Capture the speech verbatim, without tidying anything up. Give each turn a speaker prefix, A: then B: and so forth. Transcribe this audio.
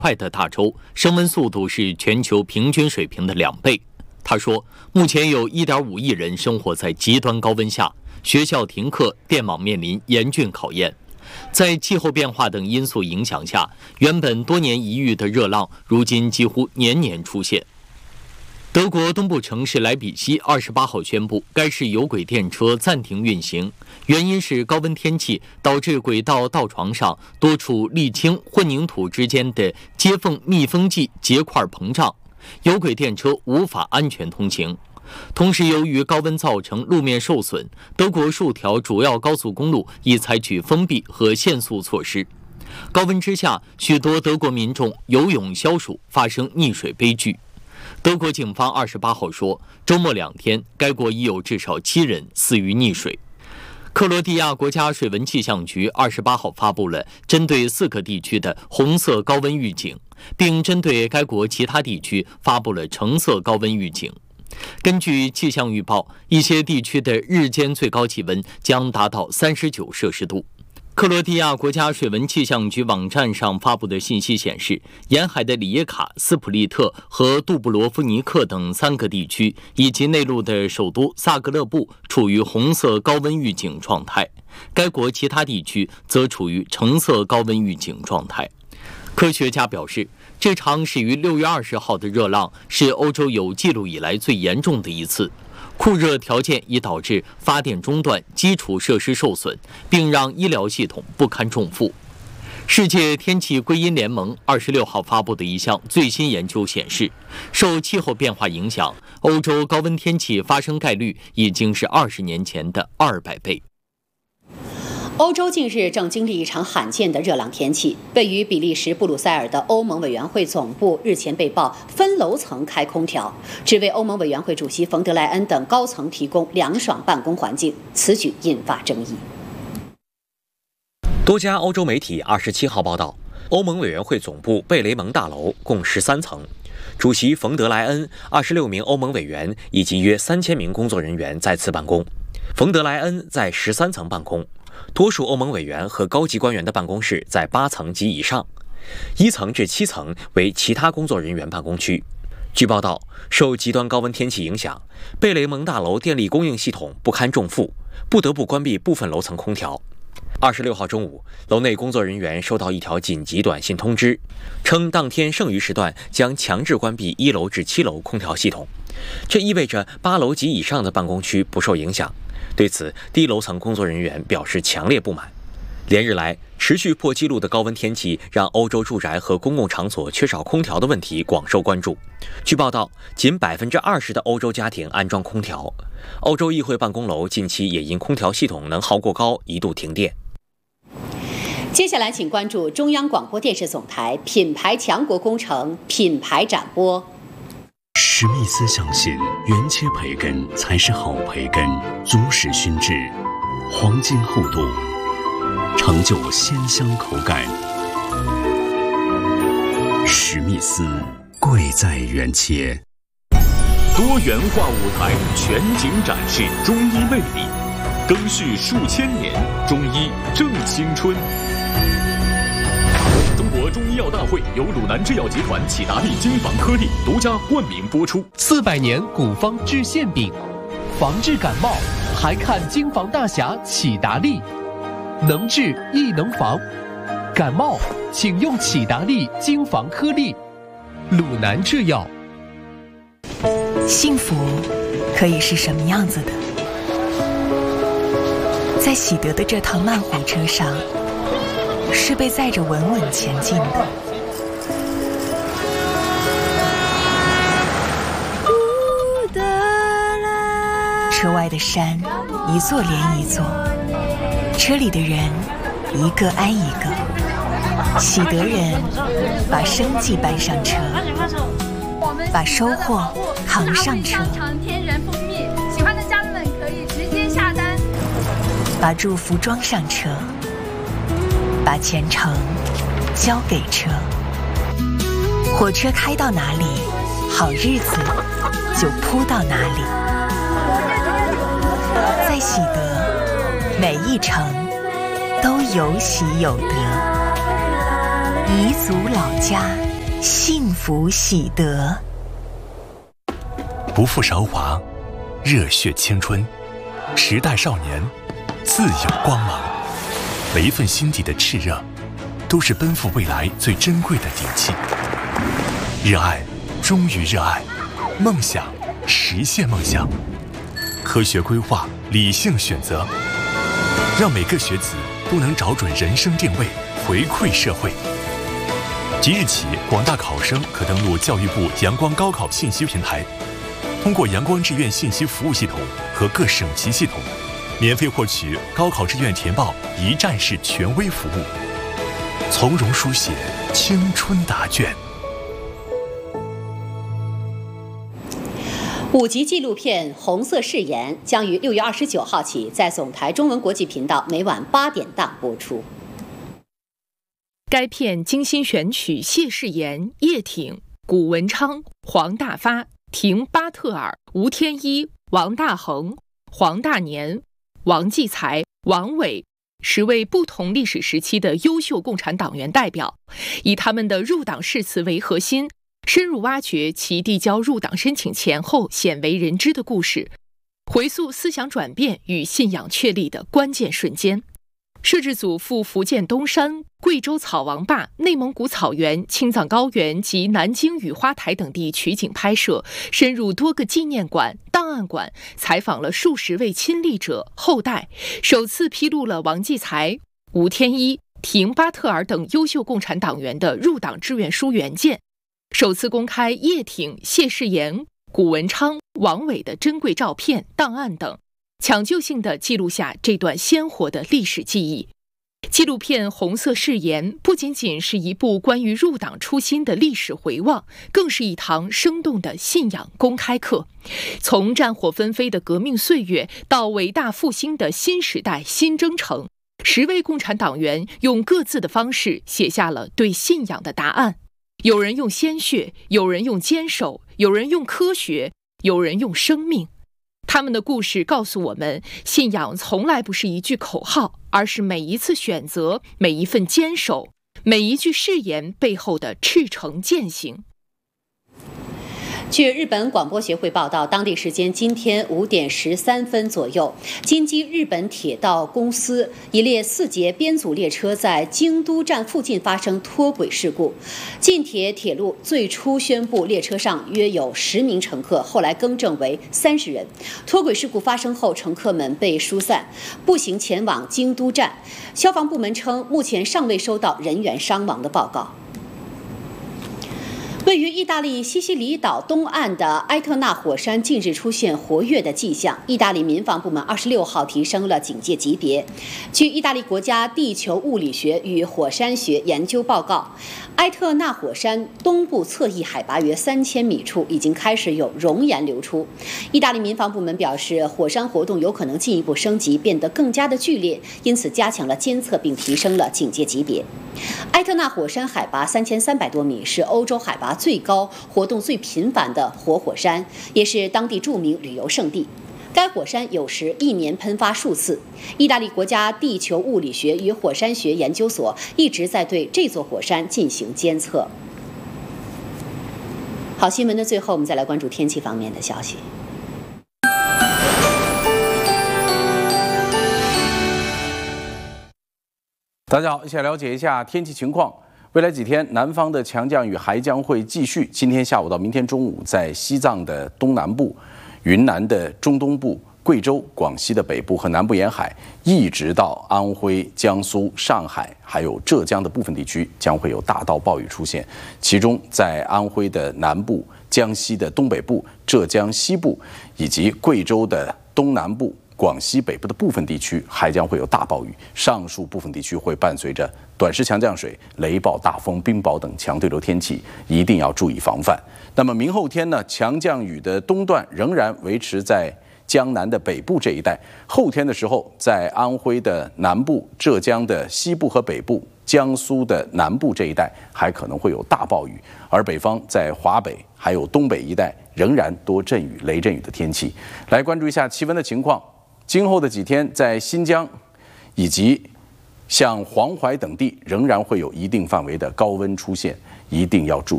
A: 快的大洲，升温速度是全球平均水平的两倍。他说，目前有 一点五亿人生活在极端高温下，学校停课，电网面临严峻考验。在气候变化等因素影响下，原本多年一遇的热浪，如今几乎年年出现。德国东部城市莱比锡二十八号宣布，该市有轨电车暂停运行，原因是高温天气导致轨道道床上多处沥青、混凝土之间的接缝密封剂结块膨胀，有轨电车无法安全通行。同时，由于高温造成路面受损，德国数条主要高速公路已采取封闭和限速措施。高温之下，许多德国民众游泳消暑，发生溺水悲剧。德国警方二十八号说，周末两天，该国已有至少七人死于溺水。克罗地亚国家水文气象局二十八号发布了针对四个地区的红色高温预警，并针对该国其他地区发布了橙色高温预警。根据气象预报，一些地区的日间最高气温将达到三十九摄氏度。克罗地亚国家水文气象局网站上发布的信息显示，沿海的里耶卡、斯普利特和杜布罗夫尼克等三个地区，以及内陆的首都萨格勒布处于红色高温预警状态，该国其他地区则处于橙色高温预警状态。科学家表示，这场始于六月二十号的热浪是欧洲有记录以来最严重的一次。酷热条件已导致发电中断、基础设施受损，并让医疗系统不堪重负。世界天气归因联盟二十六号发布的一项最新研究显示，受气候变化影响，欧洲高温天气发生概率已经是二十年前的二百倍。
B: 欧洲近日正经历一场罕见的热浪天气。位于比利时布鲁塞尔的欧盟委员会总部日前被曝分楼层开空调，只为欧盟委员会主席冯德莱恩等高层提供凉爽办公环境，此举引发争议。
C: 多家欧洲媒体二十七号报道，欧盟委员会总部贝雷蒙大楼共十三层，主席冯德莱恩、二十六名欧盟委员以及约三千名工作人员在此办公。冯德莱恩在十三层办公。多数欧盟委员和高级官员的办公室在八层及以上，一层至七层为其他工作人员办公区。据报道，受极端高温天气影响，贝雷蒙大楼电力供应系统不堪重负，不得不关闭部分楼层空调。二十六号中午，楼内工作人员收到一条紧急短信通知，称当天剩余时段将强制关闭一楼至七楼空调系统，这意味着八楼及以上的办公区不受影响。对此，低楼层工作人员表示强烈不满。连日来，持续破纪录的高温天气让欧洲住宅和公共场所缺少空调的问题广受关注。据报道，仅百分之二十的欧洲家庭安装空调。欧洲议会办公楼近期也因空调系统能耗过高，一度停电。
B: 接下来，请关注中央广播电视总台品牌强国工程品牌展播。
D: 史密斯相信，原切培根才是好培根，足实熏制，黄金厚度，成就鲜香口感。史密斯，贵在原切。
E: 多元化舞台全景展示中医魅力，更续数千年，中医正青春。中国中医药大会由鲁南制药集团启达利金防颗粒独家冠名播出。
F: 四百年古方治馅饼，防治感冒还看金防大侠启达利，能治亦能防。感冒请用启达利金防颗粒。鲁南制药。
G: 幸福可以是什么样子的？在喜得的这趟慢火车上，是被载着稳稳前进的。车外的山一座连一座，车里的人一个挨一个。喜得人把生计搬上车，把收获扛上车。
H: 天然蜂蜜，喜欢的家人们可以直接下单。
G: 把祝福装上车，把前程交给车。火车开到哪里，好日子就铺到哪里。在喜得，每一程都有喜有得。彝族老家幸福喜得。
I: 不负韶华，热血青春，时代少年，自有光芒。每一份心底的炽热，都是奔赴未来最珍贵的底气。热爱，忠于热爱，梦想，实现梦想。科学规划，理性选择，让每个学子都能找准人生定位，回馈社会。即日起，广大考生可登录教育部阳光高考信息平台，通过阳光志愿信息服务系统和各省级系统，免费获取高考志愿填报一站式权威服务，从容书写青春答卷。
B: 五集纪录片《红色誓言》将于六月二十九号起在总台中文国际频道每晚八点档播出。
J: 该片精心选取谢世妍、叶挺、古文昌、黄大发、廷巴特尔、吴天一、王大珩、黄大年、王继才、王伟十位不同历史时期的优秀共产党员代表，以他们的入党誓词为核心，深入挖掘其递交入党申请前后鲜为人知的故事，回溯思想转变与信仰确立的关键瞬间。摄制组赴福建东山、贵州草王坝、内蒙古草原、青藏高原及南京雨花台等地取景拍摄，深入多个纪念馆、档案馆，采访了数十位亲历者、后代，首次披露了王继才、吴天一、廷巴特尔等优秀共产党员的入党志愿书原件，首次公开叶挺、谢世妍、古文昌、王伟的珍贵照片、档案等，抢救性地记录下这段鲜活的历史记忆。纪录片《红色誓言》不仅仅是一部关于入党初心的历史回望，更是一堂生动的信仰公开课。从战火纷飞的革命岁月到伟大复兴的新时代新征程，十位共产党员用各自的方式写下了对信仰的答案。有人用鲜血，有人用坚守，有人用科学，有人用生命。他们的故事告诉我们，信仰从来不是一句口号，而是每一次选择，每一份坚守，每一句誓言背后的赤诚践行。
B: 据日本广播协会报道，当地时间今天五点十三分左右，京畿日本铁道公司一列四节编组列车在京都站附近发生脱轨事故。近铁铁路最初宣布列车上约有十名乘客，后来更正为三十人。脱轨事故发生后，乘客们被疏散，步行前往京都站。消防部门称，目前尚未收到人员伤亡的报告。位于意大利西西里岛东岸的埃特纳火山近日出现活跃的迹象，意大利民防部门二十六号提升了警戒级别。据意大利国家地球物理学与火山学研究报告，埃特纳火山东部侧翼海拔约三千米处已经开始有熔岩流出。意大利民防部门表示，火山活动有可能进一步升级，变得更加的剧烈，因此加强了监测并提升了警戒级别。埃特纳火山海拔三千三百多米，是欧洲海拔最高、活动最频繁的活火山，也是当地著名旅游胜地。该火山有时一年喷发数次。意大利国家地球物理学与火山学研究所一直在对这座火山进行监测。好，新闻的最后，我们再来关注天气方面的消息。
K: 大家好，一起来了解一下天气情况。未来几天，南方的强降雨还将会继续。今天下午到明天中午，在西藏的东南部、云南的中东部、贵州、广西的北部和南部沿海，一直到安徽、江苏、上海，还有浙江的部分地区，将会有大到暴雨出现。其中，在安徽的南部、江西的东北部、浙江西部以及贵州的东南部、广西北部的部分地区还将会有大暴雨，上述部分地区会伴随着短时强降水、雷暴、大风、冰雹等强对流天气，一定要注意防范。那么明后天呢，强降雨的东段仍然维持在江南的北部这一带，后天的时候，在安徽的南部、浙江的西部和北部、江苏的南部这一带还可能会有大暴雨，而北方在华北还有东北一带仍然多阵雨、雷阵雨的天气。来关注一下气温的情况。今后的几天，在新疆以及像黄淮等地仍然会有一定范围的高温出现，一定要注意。